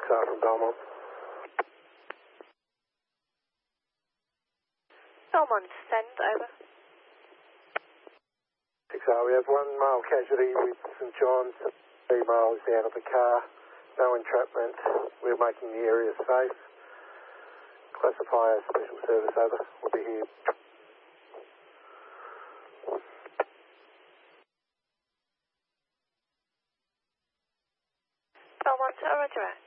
6R from Belmont. Belmont, send over. 6R, we have 1 male casualty with St John's, 3 males out of the car, no entrapment, we're making the area safe. Classify as special service, over, we'll be here. Belmont, roger.